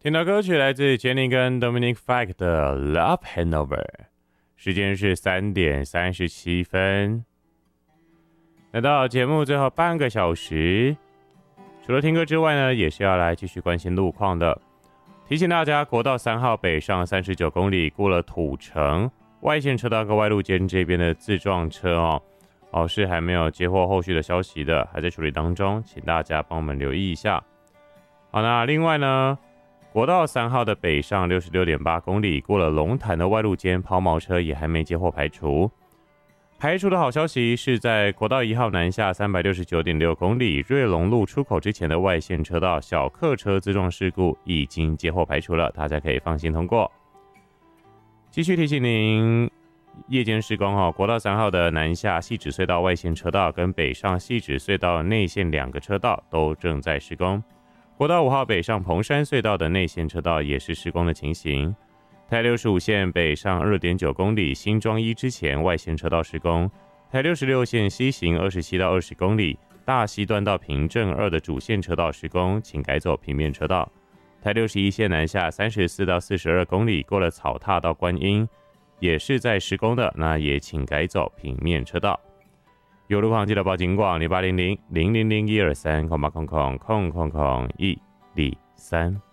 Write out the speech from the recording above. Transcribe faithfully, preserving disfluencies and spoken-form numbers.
听到歌曲来自 Jenny 跟 Dominic Fike 的 Love Hanover， 时间是三点三十七分。来到节目最后半个小时，除了听歌之外呢，也是要来继续关心路况的。提醒大家，国道三号北上三十九公里，过了土城外线车道跟外路间这边的自撞车哦，哦是还没有接获后续的消息的，还在处理当中，请大家帮我们留意一下。好，那另外呢，国道三号的北上 六十六点八公里，过了龙潭的外路间抛锚车也还没接获排除。排除的好消息是在国道一号南下 三百六十九点六公里，瑞隆路出口之前的外线车道小客车自撞事故已经接获排除了，大家可以放心通过。继续提醒您，夜间施工、哦、国道三号的南下汐止隧道外线车道跟北上汐止隧道内线两个车道都正在施工。国道五号北上彭山隧道的内线车道也是施工的情形。台六十五线北上 二点九公里，新庄一之前外线车道施工。台六十六线西行二十七到二十公里，大溪段到平镇二的主线车道施工，请改走平面车道。台六十一线南下三十四到四十二公里，过了草踏到观音，也是在施工的，那也请改走平面车道。有路况记得报警广零八零零零零零一二三空八空空空空空一零三。